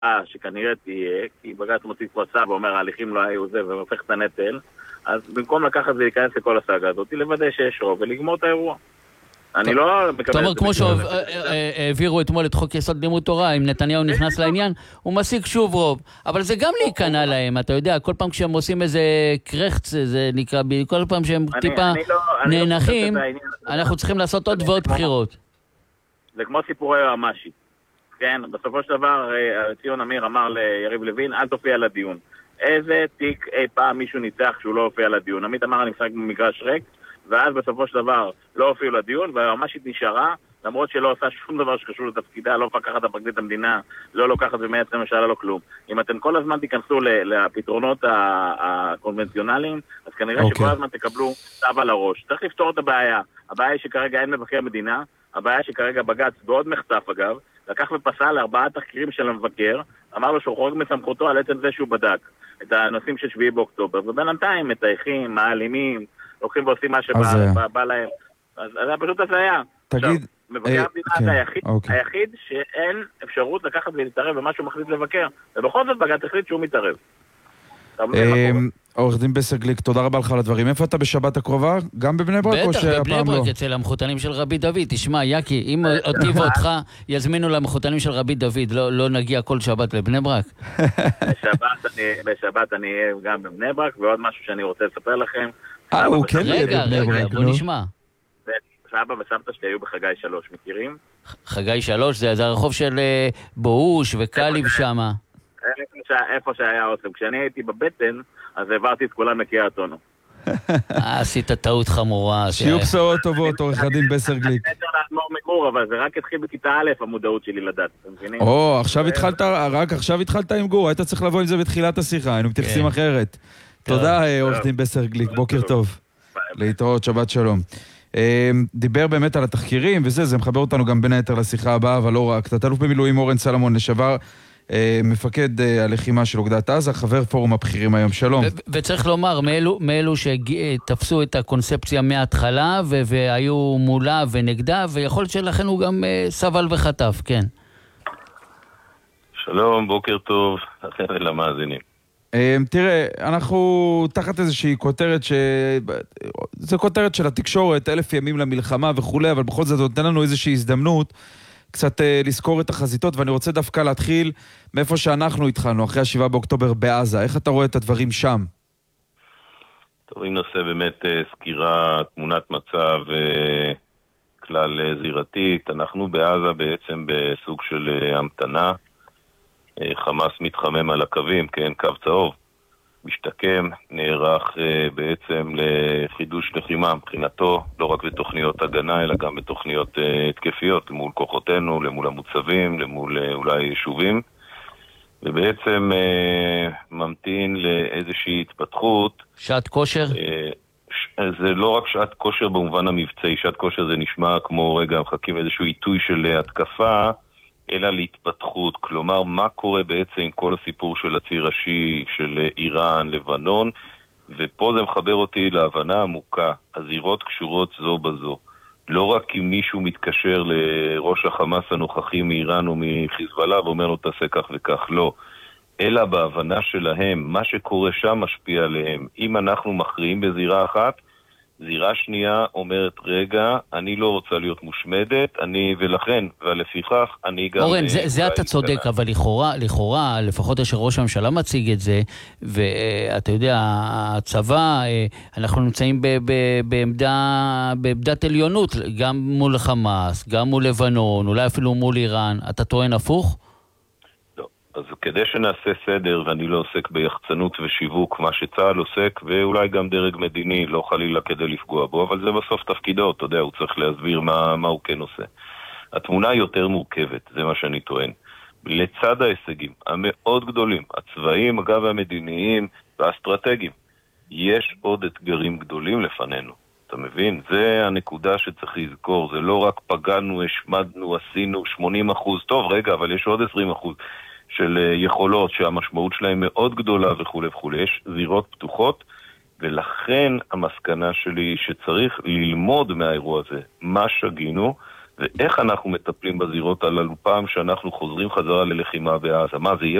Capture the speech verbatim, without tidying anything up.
שכנראה תהיה, כי בג"ץ מוציא כבר צו ואומר ההליכים לא היו זה והופך את הנטל, אז במקום לקחת ולהיכנס לכל הסאגה הזאת, לוודא שיש רוב ולגמור את האירוע. אני לא מקבל... זאת אומרת, כמו שהעבירו אתמול את חוק יסוד לימוד תורה, אם נתניהו נכנס לעניין, הוא משיג שוב רוב. אבל זה גם להיכנע להם, אתה יודע, כל פעם כשהם עושים איזה קרחץ, זה נקרא, כל פעם שהם טיפה נאנחים, אנחנו צריכים לעשות עוד ועוד בחירות. זה כמו סיפורי יועמשי. כן, בסופו של דבר, ציון אמיר אמר ליריב לוין, אל תופיע לדיון. איזה תיק אי פעם מישהו ניצח שהוא לא הופיע לדיון? עמית אמר, אני משחק במגרש ריק, ואז בסופו של דבר לא הופיעו לדיון, והיועמשית נשארה, למרות שלא עושה שום דבר שקשור לתפקידה, לא מפקחת על פרקליט המדינה, לא לוקחת ומייעצת לממשלה, לא כלום. אם אתם כל הזמן תיכנסו לפתרונות הקונבנציונליים, אז כנראה שכל הזמן תקבלו צו על הראש. צריך לפתור את הבעיה. הבעיה היא שכרגע אין מבקר המדינה, הבעיה היא שכרגע בג"ץ, בעוד מחטף אגב, לקח ופסל לארבעה תחקירים של המבקר, אמר לו שהוא חורג מסמכותו על עצם זה שהוא בדק את הנושאים של שביעי באוקטובר, ובינתיים מטייחים, מעלימים, לוקחים ועושים מה שבא להם. אז זה פשוט הזיה. תגיד... מבקר המדינה זה היחיד שאין אפשרות לקחת ולהתערב במה שהוא מחליט לבקר, ובכל זאת בג"ץ החליט שהוא מתערב. עורך דין בסר גליק, תודה רבה לך על הדברים. איפה אתה בשבת הקרובה? גם בבני ברק או שהפעם לא? בטח, בבני ברק, אצל המחותנים של רבי דוד. תשמע, יקי, אם אותי ואותך יזמינו למחותנים של רבי דוד, לא נגיע כל שבת לבני ברק? בשבת אני אהיה גם בבני ברק, ועוד משהו שאני רוצה לספר לכם. אה, הוא כן יהיה רגע, בבני ברק, רגע, בוא נשמע. סבא וסבתא שלי היו בחגי שלוש, מכירים? חגי שלוש, זה הרחוב של בואוש וקליב שמה. איפה שהיה עושים. כשאני הייתי בבטן, אז העברתי את כולם לקריית אונו. עשית טעות חמורה. שיהיו בשורות טובות, עורך הדין בסר גליק. אני צריך לאדמור מגור, אבל זה רק התחיל בכיתה א', המודעות שלי לדעת, אתם מבינים? או, עכשיו התחלת, רק עכשיו התחלת עם גור, היית צריך לבוא עם זה בתחילת השיחה, היינו מתייחסים אחרת. תודה, עורך דין בסר גליק, בוקר טוב. להתראות, שבת שלום. דיבר באמת על התחקירים וזה, זה מחבר אותנו גם בין היתר לשיחה הבאה, אבל לא רק. תת-אלוף במילואים אורן סלומון, לשעבר מפקד הלחימה של אוגדת עזה, חבר פורום הבכירים היום, שלום. וצריך לומר, מאלו שתפסו את הקונספציה מההתחלה והיו מולה ונגדה, ויכול להיות שלכן הוא גם סבל וחטף, כן. שלום, בוקר טוב, לכם ולמאזינים. תראה, אנחנו תחת איזושהי כותרת ש... זה כותרת של התקשורת, אלף ימים למלחמה וכולי, אבל בכל זאת נותן לנו איזושהי הזדמנות קצת לזכור את החזיתות, ואני רוצה דווקא להתחיל מאיפה שאנחנו התחלנו, אחרי השבעה באוקטובר בעזה. איך אתה רואה את הדברים שם? טוב, אם נעשה באמת סקירה, תמונת מצב כלל זירתית, אנחנו בעזה בעצם בסוג של המתנה, חמאס מתחמם על הקווים, כן, קו צהוב, משתקם, נערך בעצם לחידוש לחימה מבחינתו, לא רק בתוכניות הגנה, אלא גם בתוכניות התקפיות, למול כוחותינו, למול המוצבים, למול אולי יישובים, ובעצם ממתין לאיזושהי התפתחות. שעת כושר? זה לא רק שעת כושר במובן המבצעי, שעת כושר זה נשמע כמו רגע, מחכים איזשהו עיתוי של התקפה, אלא להתפתחות, כלומר מה קורה בעצם עם כל הסיפור של הציר השיעי, של איראן, לבנון, ופה זה מחבר אותי להבנה עמוקה, הזירות קשורות זו בזו. לא רק אם מישהו מתקשר לראש החמאס הנוכחי מאיראן או מחיזבאללה ואומר לו תעשה כך וכך, לא. אלא בהבנה שלהם, מה שקורה שם משפיע עליהם. אם אנחנו מכריעים בזירה אחת, זירה שנייה אומרת, רגע, אני לא רוצה להיות מושמדת, אני ולכן, ולפיכך, אני גם... אורן, זה, זה אתה צודק, אבל לכאורה, לכאורה, לפחות שראש הממשלה מציג את זה, ואתה יודע, הצבא, אנחנו נמצאים ב, ב, בעמדה, בעמדת עליונות, גם מול חמאס, גם מול לבנון, אולי אפילו מול איראן. אתה טוען הפוך? אז כדי שנעשה סדר, ואני לא עוסק ביחצנות ושיווק, מה שצה"ל עוסק, ואולי גם דרג מדיני, לא חלילה כדי לפגוע בו, אבל זה בסוף תפקידו, אתה יודע, הוא צריך להסביר מה, מה הוא כן עושה. התמונה יותר מורכבת, זה מה שאני טוען. לצד ההישגים המאוד גדולים, הצבאיים, אגב, המדיניים והאסטרטגיים, יש עוד אתגרים גדולים לפנינו. אתה מבין? זה הנקודה שצריך לזכור, זה לא רק פגענו, השמדנו, עשינו שמונים אחוז, טוב, רגע, אבל יש עוד עשרים אחוז. של יכולות שהמשמעות שלהם מאוד גדולה וכו' וכו'. יש זירות פתוחות, ולכן המסקנה שלי שצריך ללמוד מהאירוע הזה מה שגינו, ואיך אנחנו מטפלים בזירות הללו פעם שאנחנו חוזרים חזרה ללחימה בעזה. מה, זה יהיה